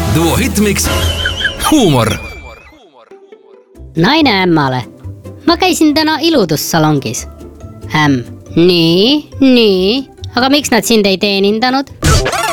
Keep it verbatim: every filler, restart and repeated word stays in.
Duo Hitmix. Huumor. Naine ämmale. Ma käisin täna iludussalongis. Ämm. Nii, nii. Aga miks nad sind ei teenindanud?